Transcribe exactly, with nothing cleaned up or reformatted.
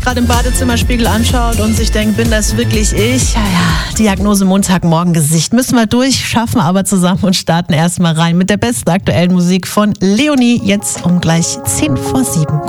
gerade im Badezimmerspiegel anschaut und sich denkt, bin das wirklich ich? Ja, ja, Diagnose Montagmorgen Gesicht. Müssen wir durch, schaffen aber zusammen und starten erstmal rein mit der besten aktuellen Musik von Leonie. Jetzt um gleich zehn vor sieben.